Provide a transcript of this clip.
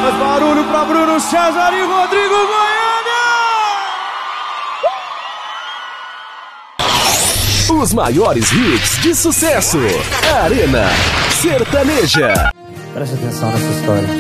Faz barulho pra Bruno César e Rodrigo Goiânia! Os maiores hits de sucesso. Arena Sertaneja. Preste atenção nessa história.